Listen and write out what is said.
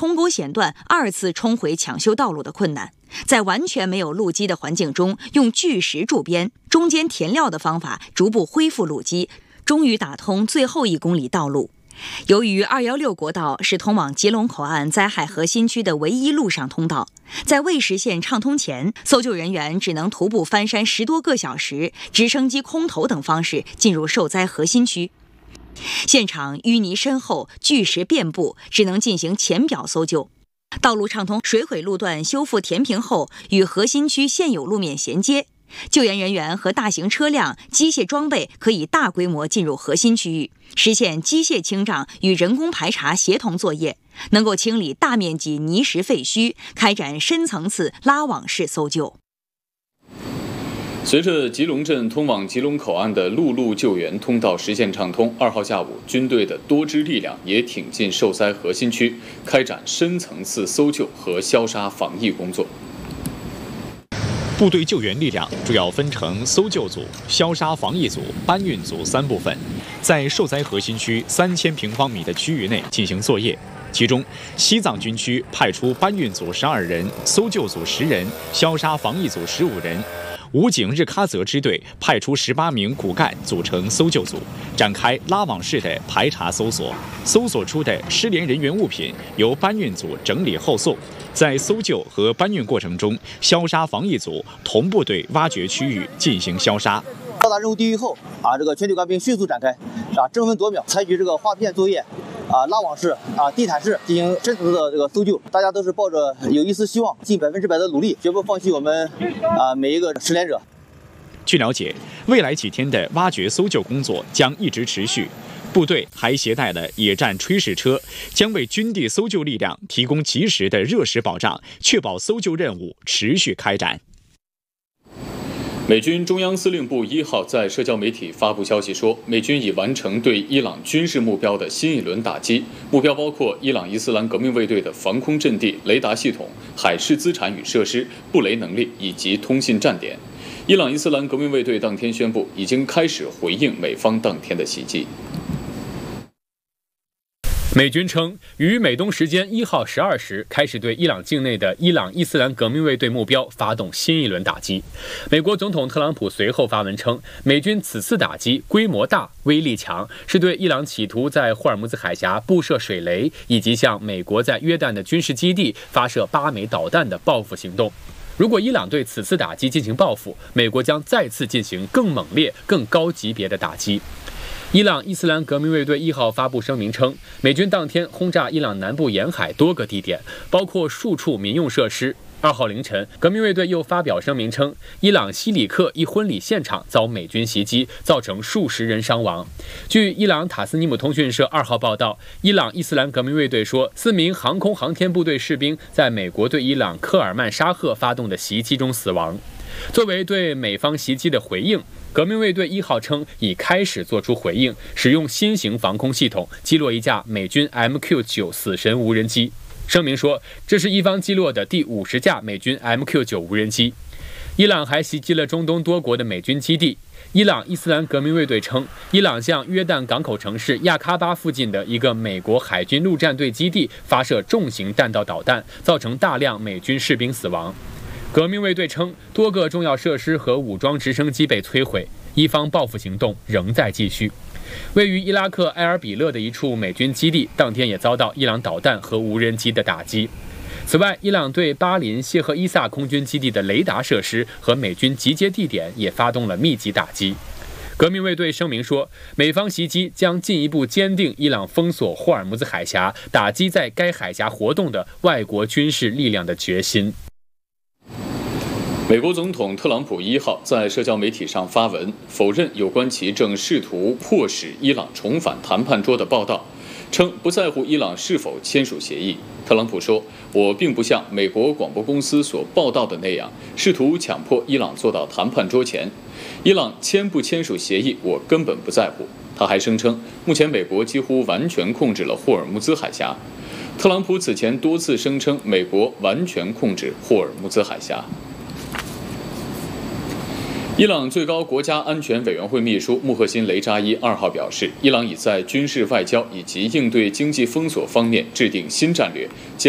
冲沟险段2次冲毁抢修道路的困难，在完全没有路基的环境中，用巨石筑边、中间填料的方法逐步恢复路基，终于打通最后1公里道路。由于216国道是通往吉隆口岸灾害核心区的唯一陆上通道，在未实现畅通前，搜救人员只能徒步翻山10多个小时，直升机空投等方式进入受灾核心区。现场淤泥深厚，巨石遍布，只能进行浅表搜救。道路畅通，水毁路段修复填平后，与核心区现有路面衔接。救援人员和大型车辆、机械装备可以大规模进入核心区域，实现机械清障与人工排查协同作业，能够清理大面积泥石废墟，开展深层次拉网式搜救。 随着吉隆镇通往吉隆口岸的陆路救援通道实现畅通，2号下午，军队的多支力量也挺进受灾核心区，开展深层次搜救和消杀防疫工作。 部队救援力量主要分成搜救组、消杀防疫组、搬运组3部分，在受灾核心区3000平方米的区域内进行作业。其中，西藏军区派出搬运组12人、搜救组10人、消杀防疫组15人。武警日喀则支队派出18名骨干组成搜救组，展开拉网式的排查搜索。搜索出的失联人员物品由搬运组整理后送。在搜救和搬运过程中，消杀防疫组同步对挖掘区域进行消杀。 到达任务地域后，这个全体官兵迅速展开，争分夺秒，采取这个划片作业，拉网式、地毯式进行深层次的这个搜救。大家都是抱着有一丝希望，尽100%的努力，绝不放弃我们每一个失联者。 据了解，未来几天的挖掘搜救工作将一直持续。部队还携带了野战炊事车，将为军地搜救力量提供及时的热食保障，确保搜救任务持续开展。 美军中央司令部1号在社交媒体发布消息说，美军已完成对伊朗军事目标的新一轮打击，目标包括伊朗伊斯兰革命卫队的防空阵地、雷达系统、海事资产与设施、布雷能力以及通信站点。伊朗伊斯兰革命卫队当天宣布，已经开始回应美方当天的袭击。 美军称，于美东时间1号12时开始对伊朗境内的伊朗伊斯兰革命卫队目标发动新一轮打击。美国总统特朗普随后发文称，美军此次打击规模大、威力强，是对伊朗企图在霍尔木兹海峡布设水雷以及向美国在约旦的军事基地发射8枚导弹的报复行动。如果伊朗对此次打击进行报复，美国将再次进行更猛烈、更高级别的打击。伊朗伊斯兰革命卫队1号发布声明称，美军当天轰炸伊朗南部沿海多个地点，包括数处民用设施。2号凌晨，革命卫队又发表声明称，伊朗西里克一婚礼现场遭美军袭击，造成数十人伤亡。据伊朗塔斯尼姆通讯社2号报道，伊朗伊斯兰革命卫队说，4名航空航天部队士兵在美国对伊朗科尔曼沙赫发动的袭击中死亡。作为对美方袭击的回应，革命卫队1号称已开始做出回应，使用新型防空系统击落一架美军 MQ-9 死神无人机。声明说，这是一方击落的第50架美军 MQ-9 无人机。伊朗还袭击了中东多国的美军基地。伊朗伊斯兰革命卫队称，伊朗向约旦港口城市亚喀巴附近的一个美国海军陆战队基地发射重型弹道导弹，造成大量美军士兵死亡。革命卫队称，多个重要设施和武装直升机被摧毁，伊方报复行动仍在继续。位于伊拉克埃尔比勒的一处美军基地，当天也遭到伊朗导弹和无人机的打击。此外，伊朗对巴林谢赫伊萨空军基地的雷达设施和美军集结地点也发动了密集打击。革命卫队声明说，美方袭击将进一步坚定伊朗封锁霍尔木兹海峡、打击在该海峡活动的外国军事力量的决心。 美国总统特朗普1号在社交媒体上发文，否认有关其正试图迫使伊朗重返谈判桌的报道，称不在乎伊朗是否签署协议。特朗普说，我并不像美国广播公司所报道的那样，试图强迫伊朗坐到谈判桌前。伊朗签不签署协议，我根本不在乎。他还声称，目前美国几乎完全控制了霍尔木兹海峡。特朗普此前多次声称，美国完全控制霍尔木兹海峡。伊朗最高国家安全委员会秘书穆赫辛·雷扎伊2号表示，伊朗已在军事、外交以及应对经济封锁方面制定新战略，将